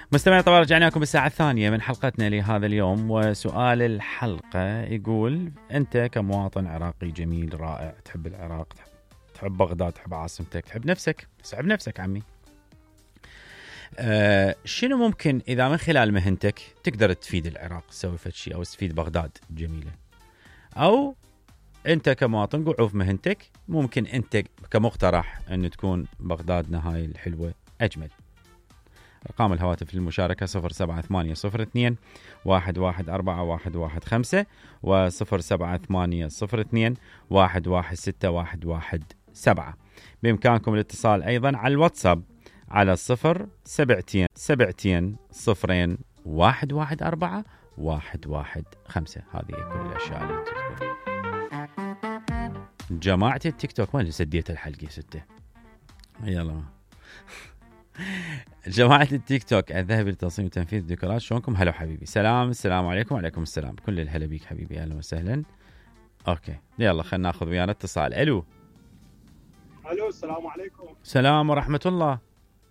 مستمعين، طبعا رجعنا لكم بالساعة الثانية من حلقتنا لهذا اليوم، وسؤال الحلقة يقول: أنت كمواطن عراقي جميل رائع، تحب العراق، تحب بغداد، تحب عاصمتك، تحب نفسك، تحب نفسك عمي، شنو ممكن إذا من خلال مهنتك تقدر تفيد العراق، تسوي فد شيء أو تفيد بغداد جميلة؟ أو أنت كمواطن قعوف مهنتك ممكن أنت كمقترح أن تكون بغدادنا هاي الحلوة أجمل. أرقام الهواتف للمشاركة 07802 114 و07802 116117. بإمكانكم الاتصال أيضا على الواتساب على 072 0 114 115. هذه كل الأشياء اللي تذكر. جماعة التيك توك ما سديت الحلقة 6. يلا جماعة التيك توك الذهبي لتصميم وتنفيذ الديكورات، شلونكم؟ هلا حبيبي، السلام عليكم. وعليكم السلام، كل الهلا بيك حبيبي، اهلا وسهلا. اوكي يلا خلينا ناخذ ويانا اتصال. الو السلام عليكم. السلام ورحمة الله.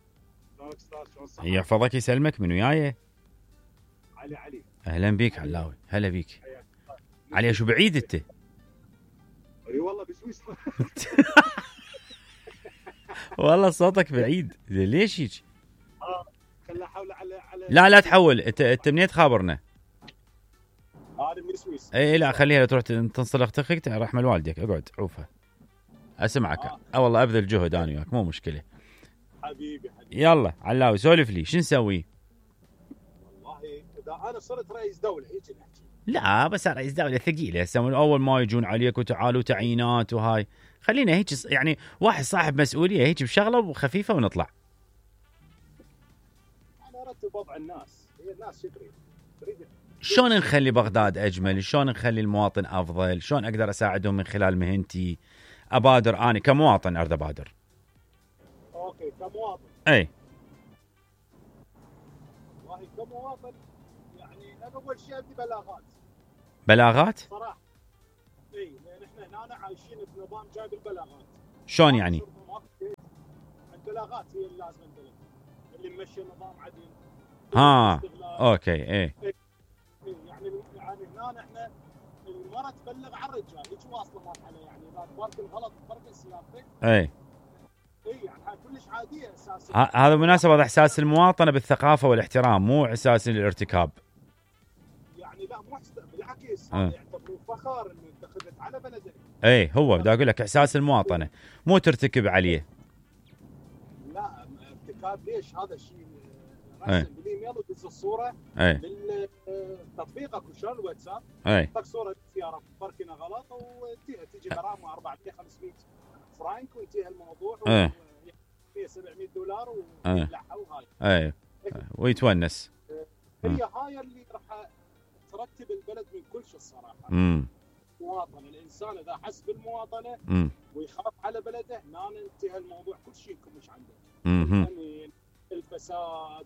يحفظك يسلمك، من وياي؟ علي. اهلا بيك علاوي، هلا بيك. علي شو بعيد انت؟ اي والله بسويسرا. والله صوتك بعيد، ليش هيك؟ خلنا احول على لا تحول، انت منين تخابرنا؟ انا من السويس. اي لا خليها تروح تنصلخ تخك رحمة والديك، اقعد عوفها اسمعك. والله ابذل جهد انا وياك، مو مشكله حبيبي. يلا علاوي سولف لي، شو نسوي؟ والله اذا انا صرت رئيس دوله هيك نحكي. لا بس رئيس دوله ثقيله هسه، اول ما يجون عليك وتعالوا تعيينات وهاي، خلينا هيك يعني واحد صاحب مسؤوليه هيك بشغله وخفيفه ونطلع. انا ارتب وضع الناس، هي الناس شو تريد شلون نخلي بغداد اجمل، شلون نخلي المواطن افضل، شلون اقدر اساعدهم من خلال مهنتي، ابادر انا كمواطن اريد ابادر. اوكي كمواطن. اي والله كمواطن يعني انا اول شيء عندي بلاغات صراحه. اي لان احنا هنا عايشين بنظام جايب البلاغات. شلون يعني؟ البلاغات هي اللي لازم البلد اللي ممشي النظام عدل. اوكي. اي يعني هنا احنا المرأة تبلغ عن الرجال، هيك واصله مرحله يعني اذا تبارك الغلط تبارك سيارتك. اي يعني كلش عاديه اساسا. هذا مناسبة احساس المواطنه بالثقافه والاحترام، مو اساس الارتكاب. يعني لا مو بالعكس، يعتبروا فخر انه انت خدمت على بلدك. اي هو بدي اقول لك احساس المواطنه، مو ترتكب عليه. لا ارتكاب ليش؟ هذا الشيء رسم بالايميل ودز الصوره تطبيقك وشلون الواتساب، تحط صوره سياره باركينه غلط وتجي غرامه 400 500 فرانك وينتهي الموضوع. 700 دولار ويلعها وهاي. ويتونس. هي هاي اللي راح ترتب البلد من كل شيء الصراحه. مواطن الانسان اذا حس بالمواطنه ويخاف على بلده، هنا انتهى الموضوع، كل شيء مش عندك. الامن، الفساد،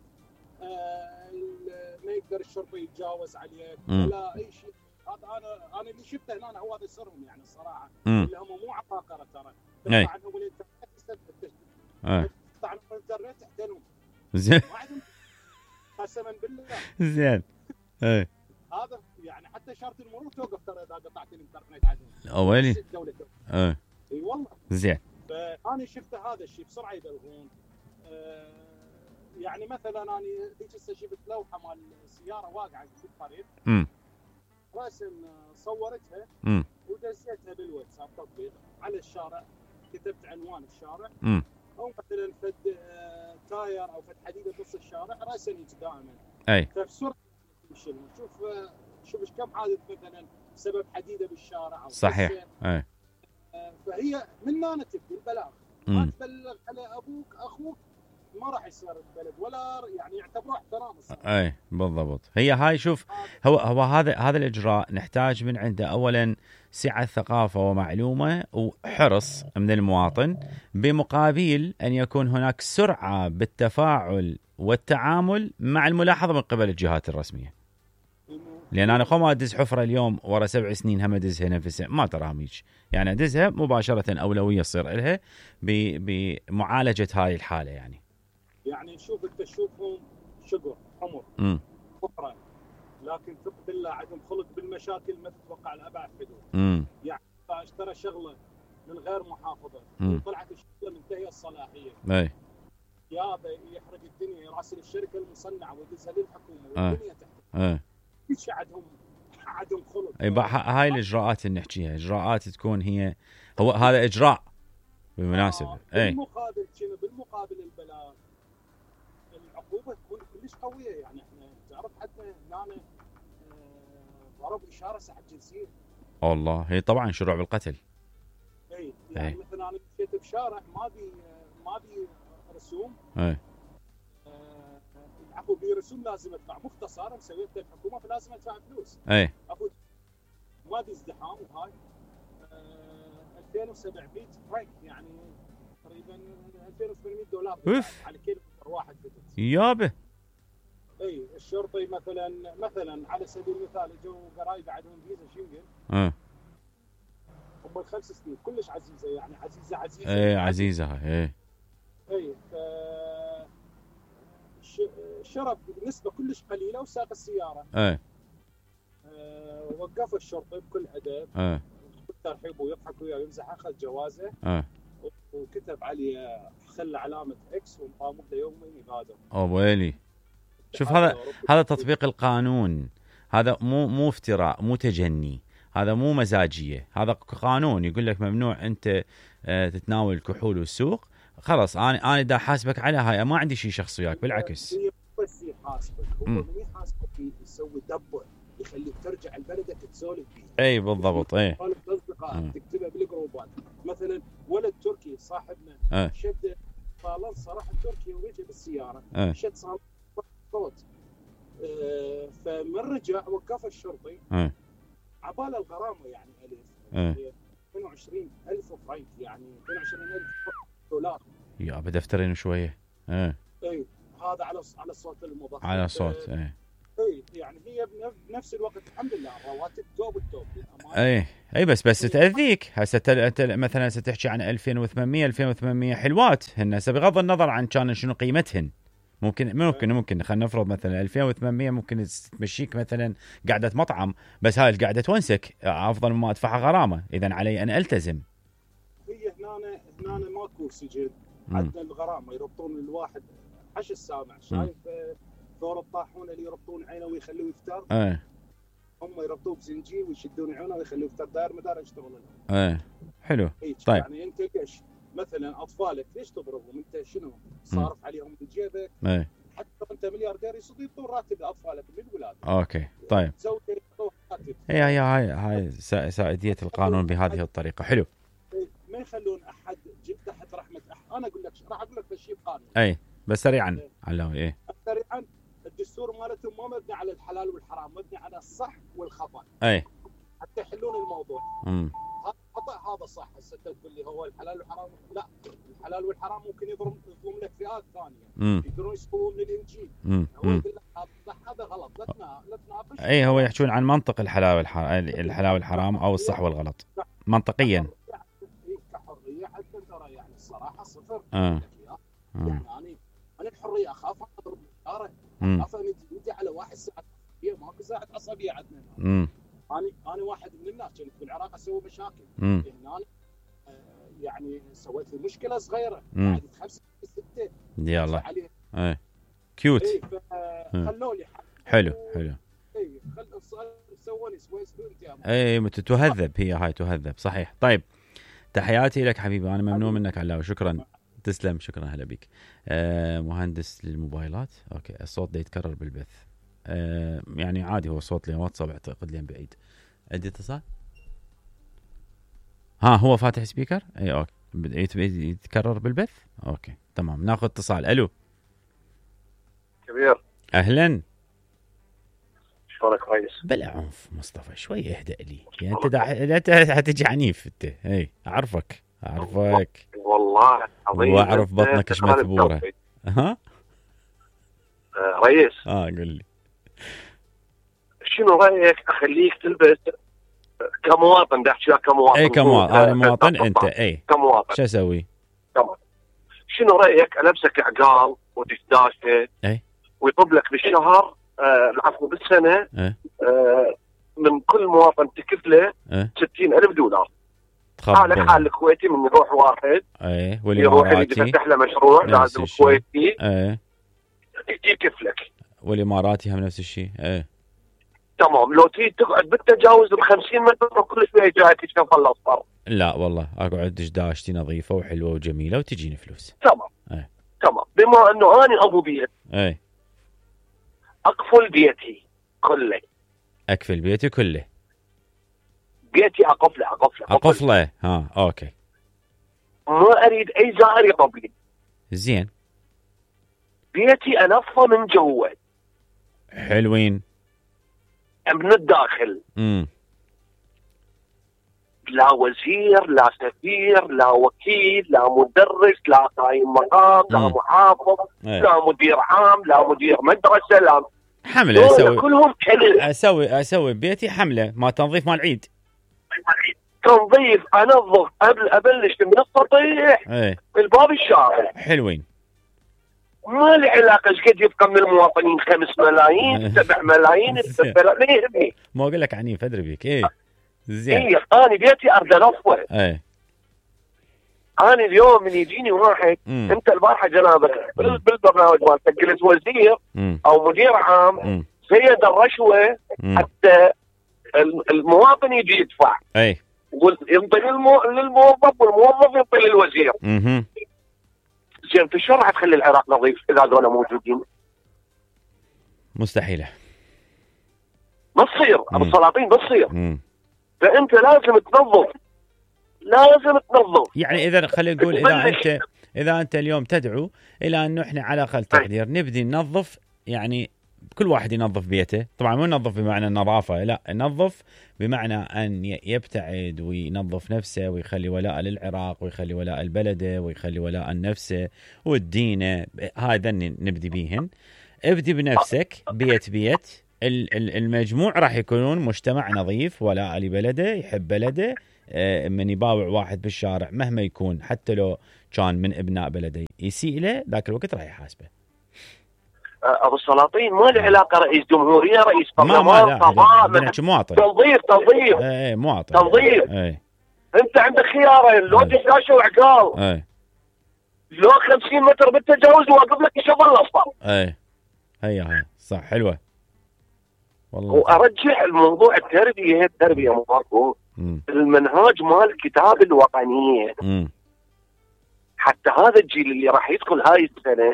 ما يقدر الشرطه يتجاوز عليك ولا اي شيء. هذا انا اللي شفته هنا هو هذا سرهم يعني الصراحه. اللي هم مو عباقره ترى. عنهم الانترنت احتلهم. زين قسما بالله. زين هذا يعني حتى شرط المرور توقف ترى اذا قطعت الانترنت عندهم. اولي الدوله. اي والله. زين. فانا شفت هذا الشيء بسرعه يبلغون. يعني مثلا انا ذيك هسه شفت لوحه مال سياره واقعه في الطريق. راسم صورتها ودزيتها بالواتساب تطبيق على الشارع، كتبت عنوان الشارع. او مثلا فد تاير او فد حديده بنص الشارع راسني دائما. فبسرعه شوف كم حادث مثلا بسبب حديده بالشارع. صحيح. فهي من هنا تبدي البلاغ. ما تبلغ على ابوك اخوك ما راح يصير البلد ولا يعني يعتبروه احترام الصراحه. بالضبط. هي هاي شوف، هو هذا الاجراء نحتاج من عنده اولا سعه ثقافه ومعلومه وحرص من المواطن، بمقابل ان يكون هناك سرعه بالتفاعل والتعامل مع الملاحظه من قبل الجهات الرسميه. لان انا ما ادز حفره اليوم ورا 7 سنين هم ادزها نفسها، ما تراها هيك يعني، ادزها مباشره اولويه تصير لها بمعالجه هاي الحاله يعني. يعني شوف انت تشوفهم شقر حمر كفره، لكن ثق بالله عندهم خلق بالمشاكل ما تتوقع لأبعد حدود. يعني اشترى شغله من غير محافظه وطلعت الشغله منتهيه الصلاحيه، يابا يحرق الدنيا، يراسل الشركه المصنعه ويدزها للحكومه والدنيا تحت. ايش عندهم خلق. هاي الاجراءات اللي نحكيها اجراءات تكون هي هو هذا اجراء بالمناسبه. بالمقابل البلاغ العقوبه تكون كلش قويه. يعني احنا تعرف حتى هنا ضرب اشاره ساعه جنسيه. والله هي طبعا شروع بالقتل. يعني مثلا انا مشيت بشارع ما بي رسوم. العفو برسوم لازم ادفع، مختصر مسويتها الحكومه فلازم ادفع فلوس. ما بي ازدحام. وهاي 2700 فرنك يعني تقريبا $2800 على كل واحد فتت. يابا الشرطي مثلا على سبيل المثال جو قرايب عندهم فيزا شنغن. هم 5 سنين كلش عزيزه، يعني عزيزه عزيزه هاي. شرب نسبه كلش قليله وساق السياره. وقف الشرطي بكل ادب، ترحيب ويضحك وياه ويمزح، اخذ جوازه وكتب عليه خلى علامه اكس ومقامه يومين يغادر. ويلي شوف هذا تطبيق القانون، هذا مو افتراء، مو تجني، هذا مو مزاجيه، هذا قانون يقول لك ممنوع انت تتناول الكحول والسوق. خلاص انا دا حاسبك على هاي، ما عندي شيء شخصي وياك، بالعكس. بس يحاسبك هو من يحاسبك يسوي دبر يخليك ترجع لبلدك تسولف فيه. بالضبط. تكتبها بالجروبات. مثلا ولد تركي صاحبنا شد صالون راح تركيا ورجع بالسياره شد صالون صوت. فمن رجع وقف الشرطي عباله الغرامه يعني 22,000 فرنك، يعني $22,000 يا بدفترين شويه. هذا على صوت الموظف، على صوت. يعني هي بنفس الوقت الحمد لله الرواتب توب بس تاذيك. هسه مثلا ستحكي عن 2800 حلوات هن، بغض النظر عن كان شنو قيمتهن. ممكن خلينا نفرض مثلا 2800 ممكن تمشيك مثلا قعده مطعم، بس هاي القعده تونسك افضل مما ادفعها غرامه. اذا علي ان التزم. هي هنا ماكو سجن، عندنا الغرامه يربطون الواحد 10 سامع. شايف ثور الطاحون اللي يربطون عينه ويخلوه يفتر؟ هم يربطوه بزنجير ويشدون عينه ويخلوه يفتر داير مدار يشتغل لهم. حلو. طيب يعني انت ليش مثلا اطفالك ليش تضربهم؟ انت شنو صارف عليهم بجيبك؟ حتى انت ملياردير يعطون راتب لاطفالك بالولاده. اوكي طيب. زوجتك راتب. هاي سائديه القانون بهذه الطريقه. حلو. ما يخلون احد تحت رحمه احد. انا اقول لك راح اقول لك شيء قانوني بس سريعا على سريعا. الدستور مالتهم ما مبني على الحلال والحرام، مبني على الصح والخطا. حتى يحلون الموضوع. هذا خطا هذا صح. هسه تقول لي هو الحلال والحرام، لا، الحلال والحرام ممكن يضرب لك فئات ثانيه يقدرون يسوون من الانجيل. هو يقول لك هذا غلط، لا تناقش. هو يحكون عن منطق الحلال والحرام او الصح والغلط منطقيا. كحريه حتى ترى يعني الصراحه صفر. يعني انا الحريه اخاف اضرب الاشاره، اخاف ندي على واحد ساعه عصبيه، ماكو ساعه عصبيه عندنا. انا واحد من الناس كنت بالعراق اسوي مشاكل. هنا يعني سويت لي مشكله صغيره بعد 5 6 يلا كيوت. خلوا لي حلو. سووني سويت تهذب. هاي تهذب صحيح. طيب تحياتي لك حبيبي، انا ممنون منك علاوي. شكرا. تسلم. شكرا. هلا بك. مهندس للموبايلات. اوكي الصوت ده يتكرر بالبث. يعني عادي، هو صوت لين واتساب اعتقد لين بعيد. ادي اتصال. هو فاتح سبيكر. اوكي يتكرر بالبث. اوكي تمام. ناخذ اتصال. الو كبير. اهلا. شلونك ريس؟ بلا عنف مصطفى، شوي اهدأ لي. يعني انت حتجي عنيف انت. اعرفك والله العظيم واعرف بطنك ايش مثبوره. ريس قل لي شنو رايك اخليك تلبس كمواطن؟ بدي احكي لك كمواطن. كمواطن. انا مواطن انت. كمواطن شو اسوي؟ شنو رايك البسك عقال ودشداشه ويطب لك بالشهر العفو بالسنة من كل مواطن تكفله $60,000. هذا حال الكويتي من يروح واحد يروح يفتح له مشروع لازم كويتي يكفلك. والاماراتي هم نفس الشيء. تمام. لو تريد تقعد بالتجاوز ب50 متر وكل شويه جاي تشوف الاصفر. لا والله اقعد دشداشتي نظيفه وحلوه وجميله وتجيني فلوس. تمام. تمام. بما انه انا ابو بيت اقفل بيتي كله. اقفل بيتي كله. بيتي اقفله. اوكي. ما اريد اي زائر يطبلي. زين. بيتي انظفه من جوا. حلوين. من الداخل. لا وزير، لا سفير، لا وكيل، لا مدرس، لا قائم مقام، لا محافظ، لا مدير عام، لا مدير مدرسه، لا حمله. كلهم اسوي بيتي حمله ما تنظيف مال العيد. تنظيف انظف قبل ابلش من السطيح الباب الشارع. حلوين. ما له علاقه ايش قد يبقى من المواطنين، 5 ملايين 7 ملايين 6 ملايين. ما اقول لك عني فدري بيك. زين. انا بيتي ارد انظفه. انا اليوم من يجيني واحد انت البارحه جنابك بالبرنامج مالتك قلت وزير او مدير عام زيد الرشوه حتى المواطن يجي يدفع. وينطي للموظف والموظف ينطي للوزير. زين شو راح تخلي العراق نظيف اذا هذول موجودين؟ مستحيله. ما تصير ابو السلاطين، بتصير. فانت لازم تنظف. يعني اذا خلينا نقول اذا انت اليوم تدعو الى انه احنا على اقل تقدير نبدي ننظف، يعني كل واحد ينظف بيته. طبعا مو ننظف بمعنى النظافه، لا، ننظف بمعنى ان يبتعد وينظف نفسه ويخلي ولاء للعراق ويخلي ولاء البلده ويخلي ولاء النفس والدين. هذا نبدي بيهن. ابدي بنفسك بيت. المجموع راح يكونون مجتمع نظيف، ولاء لبلده، يحب بلده. من يباوع واحد بالشارع مهما يكون حتى لو كان من ابناء بلده يسيء له، ذاك الوقت راح يحاسبه. ابو السلاطين ما له علاقه رئيس جمهوريه، رئيس برلمان، مواطن. تنظيف. مواطن. تنظيف. انت عندك خيارين، لو دشاشه وعقال، لو 50 متر بالتجاوز واقف لك يشوف الاصفر. هي صح. حلوه والله. وارجع الموضوع التربيه ماكو. المنهاج مال الكتاب الوطنيه حتى هذا الجيل اللي راح يدخل هاي السنه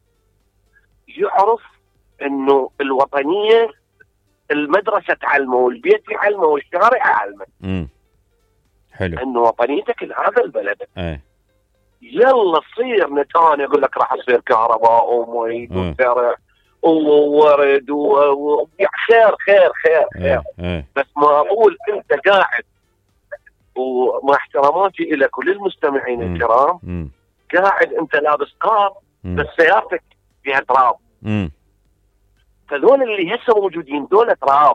يعرف انه الوطنيه المدرسه تعلمه والبيت يعلمه والشارع يعلمه. حلو. انه وطنيتك لهذا البلد. يلا تصير نتاني اقول لك راح تصير كهرباء ومي وزرع وورد خير خير خير خير. بس ما اقول انت قاعد، ومع احتراماتي الى كل المستمعين الكرام، قاعد انت لابس قاب بس سيارتك فيها تراب. فذول اللي هسه موجودين دول تراب.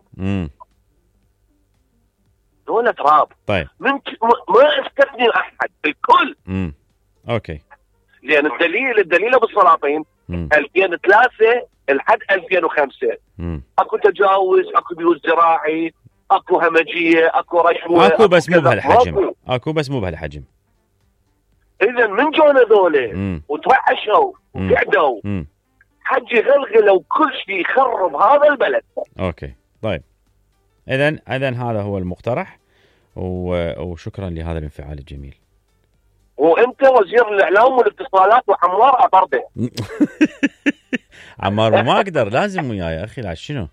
دول تراب. طيب ما استثني احد، الكل. اوكي. لان الدليل ابو السلاطين 2003 لحد 2005 اكو تجاوز، اكو بيوت زراعي، اكو همجيه، اكو رشوه، اكو بس مو بهالحجم. اذا من جون هذول وترعشوا وقعدوا حجي غلغلوا كل شيء يخرب هذا البلد. اوكي. طيب اذا هذا هو المقترح، وشكرا لهذا الانفعال الجميل. وانت وزير الاعلام والاتصالات وعمار اطرده. عمار ما اقدر، لازم وياي اخي. لا شنو.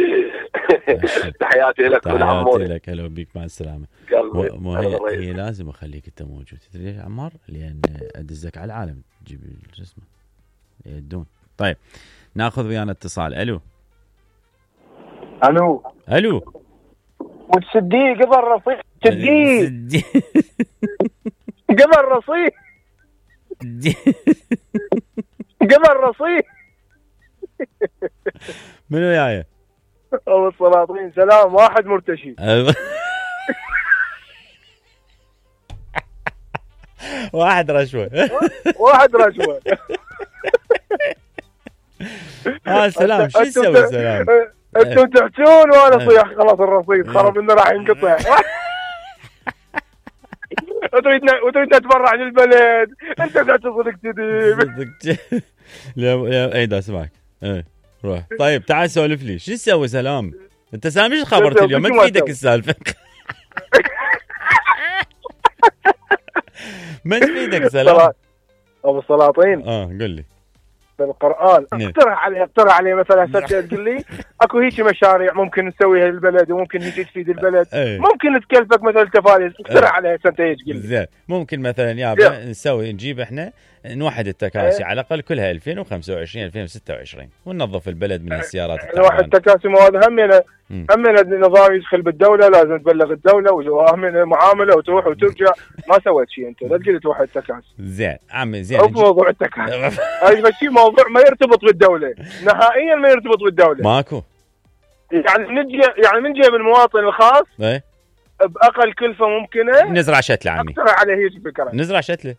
تحياتي لك تحياتي لك. هلا بيك، مع السلامه. هي لازم اخليك انت موجود. تدري ليش عمار؟ لان ادزك على العالم تجيب شو اسمه يدون. طيب ناخذ ويانا اتصال. الو وتسديه قبل رصيف. تسديه قبل رصيف. قبل رصيف. منو وياي؟ ابو السلاطين. سلام. واحد مرتشي. واحد رشوه. سلام شو تسوي سلام؟ انتم تحجون وانا صيح خلاص الرصيد خرب انه راح ينقطع. وتريد تتبرع عن البلد، انت قاعد صدق جديد. اي دا اسمعك. اي روح. طيب تعال سولف لي شو تسوي سلام؟ انت سامي ايش خبرت اليوم؟ ما تفيدك السالفه. ما تفيدك سلام ابو السلاطين. قل لي بالقرآن اقترح عليه مثلا تقول لي اكو هيك مشاريع ممكن نسويها للبلد وممكن هيك تفيد البلد. ممكن تكلفك مثلا تفاريز اقترح عليها انت ايش قل لي. زين ممكن مثلا يابا نجيب احنا نوحد التكاسي على الاقل كلها 2025 2026 وننظف البلد من السيارات. نوحد التكاسي وهذا همنا نظام يدخل بالدوله، لازم تبلغ الدوله وهمنا معامله وتروح وترجع. ما سويت شيء انت، لا تقول توحد التكاسي. زين عمي زين موضوع التكاسي هذا شيء موضوع ما يرتبط بالدوله نهائيا، ما يرتبط بالدوله ماكو. يعني من جيب المواطن الخاص باقل كلفه ممكنه. نزرع شتله عمي. اقترح عليه هيك فكره. نزرع شتله.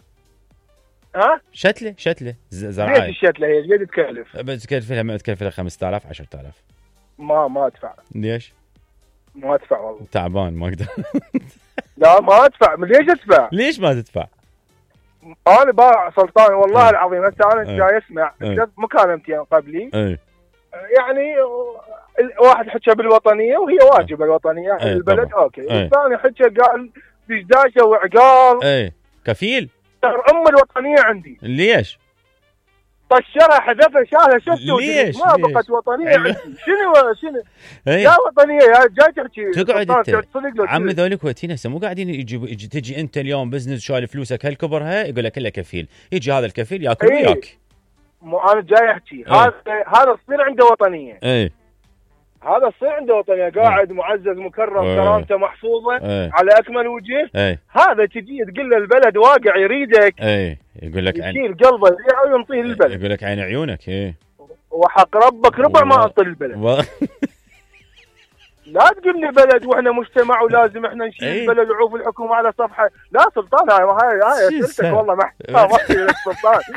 شتله زراعه. ليش الشتله هي قد تكلف؟ تكلف لها 5000 10000. ما ادفع. ليش؟ ما ادفع والله. تعبان ما اقدر. لا ما ادفع. ليش ادفع؟ ليش ما تدفع؟ انا باع سلطان والله العظيم. هسه انا جاي اسمع مكالمتين قبلي. يعني واحد حكى بالوطنيه وهي واجبه الوطنيه البلد. اوكي. الثاني حكى قال دشداشه وعقال. كفيل الوطنيه عندي. ليش؟ طشرها حذفها شالها شفته. ليش؟ ما بقت وطنيه عندي. شنو يا وطنيه يا جاي تحكي. تقعد انت عمي ذولك كويتين هسه مو قاعدين تجي انت اليوم بزنس شايل فلوسك هالكبرها يقول لك الا كفيل. يجي هذا الكفيل ياكل وياك. مو انا جاي احكي هذا تصير عنده وطنيه. هذا تصير عنده وطنيه قاعد معزز مكرم كرامته محفوظه على اكمل وجه. هذا تجي تقول له البلد واقع يريدك. يقول لك يشيل قلبه يبيعه وينطيه للبلد. يقول لك عين عيونك. وحق ربك ربع ما اعطي البلد. لا تقول لي بلد واحنا مجتمع ولازم احنا نشيل البلد وعوف الحكومه على صفحه. لا سلطان هاي سلطتك والله ما سلطان.